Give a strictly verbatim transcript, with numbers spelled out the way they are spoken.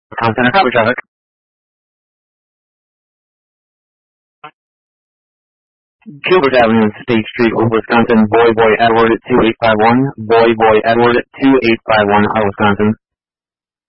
Wisconsin, cover traffic. Gilbert Avenue, State Street, Wisconsin, Boy Boy Edward two eight five one, Boy Boy Edward two eight five one, Wisconsin.